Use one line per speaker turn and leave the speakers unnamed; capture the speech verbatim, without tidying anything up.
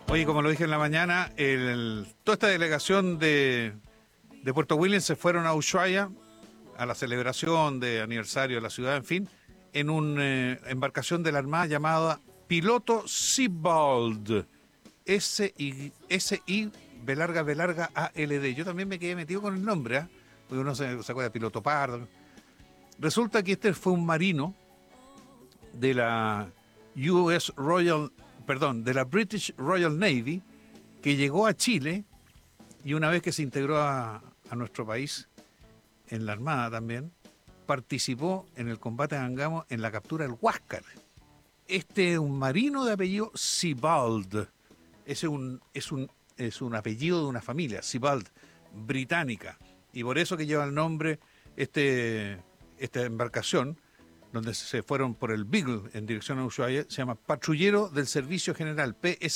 Oye, como lo dije en la mañana, el- toda esta delegación de, de Puerto Williams se fueron a Ushuaia a la celebración de aniversario de la ciudad, en fin, en una embarcación de la Armada llamada Piloto Sebald. S-I, S-I, B larga, B larga, A-L-D. Yo también me quedé metido con el nombre, ¿ah? Porque uno se, se acuerda de Piloto Pardo. Resulta que este fue un marino de la U S Royal, perdón, de la British Royal Navy, que llegó a Chile y una vez que se integró a, a nuestro país, en la Armada también, participó en el combate de Angamos en la captura del Huáscar. Este es un marino de apellido Sebald. Ese es un, es un, es un apellido de una familia, Sebald, británica. Y por eso que lleva el nombre este, esta embarcación, donde se fueron por el Beagle en dirección a Ushuaia, se llama Patrullero del Servicio General, P S